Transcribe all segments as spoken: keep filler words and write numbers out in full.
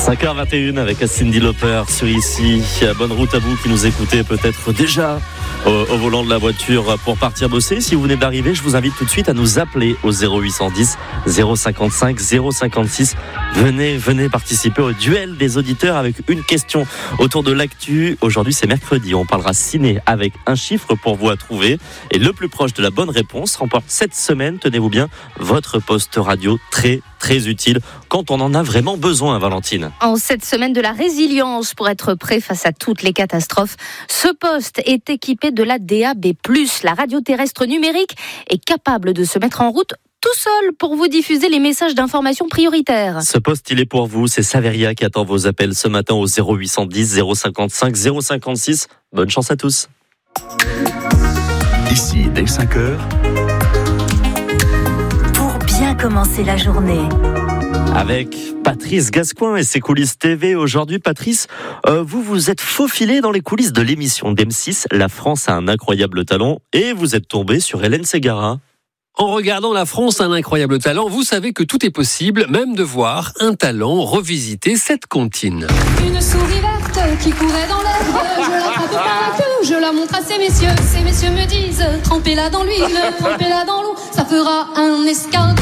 cinq heures vingt et une avec Cyndi Lauper sur ici. Bonne route à vous qui nous écoutez peut-être déjà au, au volant de la voiture pour partir bosser. Si vous venez d'arriver, je vous invite tout de suite à nous appeler au zéro huit cent dix zéro cinquante-cinq zéro cinquante-six. Venez, venez participer au duel des auditeurs avec une question autour de l'actu. Aujourd'hui, c'est mercredi. On parlera ciné avec un chiffre pour vous à trouver. Et le plus proche de la bonne réponse remporte cette semaine, tenez-vous bien, votre poste radio très, très utile quand on en a vraiment besoin, Valentine. En cette semaine de la résilience pour être prêt face à toutes les catastrophes, ce poste est équipé de la D A B plus. La radio terrestre numérique est capable de se mettre en route tout seul pour vous diffuser les messages d'information prioritaires. Ce poste, il est pour vous. C'est Saveria qui attend vos appels ce matin au zéro huit cent dix zéro cinquante-cinq zéro cinquante-six. Bonne chance à tous. Ici, dès cinq heures. Pour bien commencer la journée. Avec Patrice Gascoin et ses coulisses T V. Aujourd'hui, Patrice, euh, vous vous êtes faufilé dans les coulisses de l'émission d'M six. La France a un incroyable talent et vous êtes tombé sur Hélène Ségara. En regardant La France a un incroyable talent, vous savez que tout est possible, même de voir un talent revisiter cette comptine. Une souris verte qui courait dans l'herbe, je l'attrape par la queue, je la montre à ces messieurs. Ces messieurs me disent, trempez-la dans l'huile, trempez-la dans l'eau, ça fera un escargot.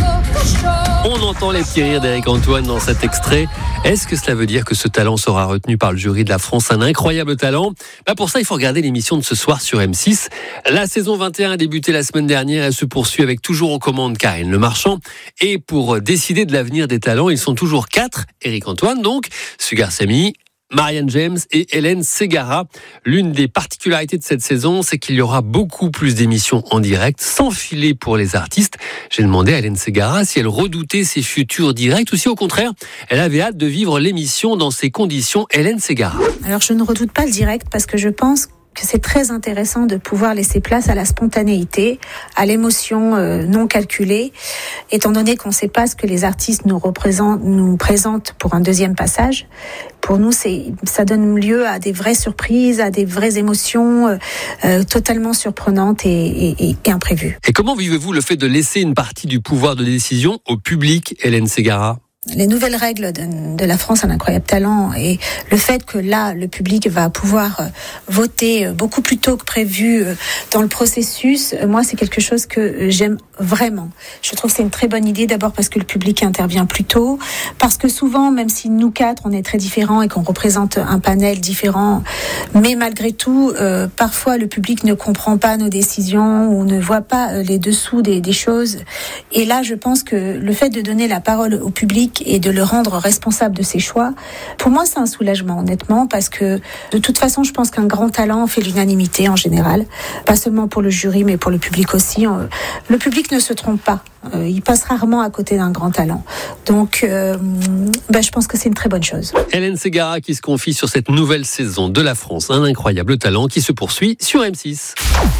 On entend les petits rires d'Éric Antoine dans cet extrait. Est-ce que cela veut dire que ce talent sera retenu par le jury de La France un incroyable talent ? Bah pour ça, il faut regarder l'émission de ce soir sur M six. La saison vingt et un a débuté la semaine dernière. Elle se poursuit avec toujours aux commandes Karine Le Marchand. Et pour décider de l'avenir des talents, ils sont toujours quatre. Éric Antoine, donc, Sugar Sammy, Marianne James et Hélène Ségara. L'une des particularités de cette saison, c'est qu'il y aura beaucoup plus d'émissions en direct, sans filet pour les artistes. J'ai demandé à Hélène Ségara si elle redoutait ses futurs directs ou si au contraire, elle avait hâte de vivre l'émission dans ces conditions. Hélène Ségara. Alors je ne redoute pas le direct parce que je pense que c'est très intéressant de pouvoir laisser place à la spontanéité, à l'émotion euh, non calculée, étant donné qu'on ne sait pas ce que les artistes nous représentent, nous présentent pour un deuxième passage. Pour nous, c'est, ça donne lieu à des vraies surprises, à des vraies émotions euh, euh, totalement surprenantes et, et, et imprévues. Et comment vivez-vous le fait de laisser une partie du pouvoir de décision au public, Hélène Ségara ? Les nouvelles règles de, de la France, un incroyable talent, et le fait que là, le public va pouvoir voter beaucoup plus tôt que prévu dans le processus, moi, c'est quelque chose que j'aime vraiment. Je trouve que c'est une très bonne idée, d'abord parce que le public intervient plus tôt, parce que souvent, même si nous quatre, on est très différents et qu'on représente un panel différent, mais malgré tout, euh, parfois, le public ne comprend pas nos décisions ou ne voit pas les dessous des, des choses. Et là, je pense que le fait de donner la parole au public et de le rendre responsable de ses choix, pour moi c'est un soulagement honnêtement, parce que de toute façon je pense qu'un grand talent fait l'unanimité en général, pas seulement pour le jury mais pour le public aussi. Le public ne se trompe pas, il passe rarement à côté d'un grand talent, donc euh, ben, je pense que c'est une très bonne chose. Hélène Ségara qui se confie sur cette nouvelle saison de La France, un incroyable talent qui se poursuit sur M six.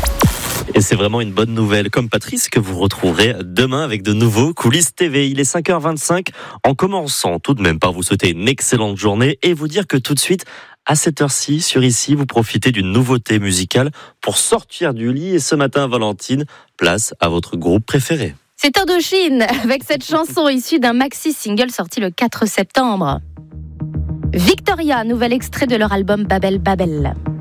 Et c'est vraiment une bonne nouvelle, comme Patrice, que vous retrouverez demain avec de nouveaux coulisses T V. Il est cinq heures vingt-cinq, en commençant tout de même par vous souhaiter une excellente journée et vous dire que tout de suite, à cette heure-ci, sur ici, vous profitez d'une nouveauté musicale pour sortir du lit. Et ce matin, Valentine, place à votre groupe préféré. C'est Indochine, avec cette chanson issue d'un maxi-single sorti le quatre septembre. Victoria, nouvel extrait de leur album Babel Babel.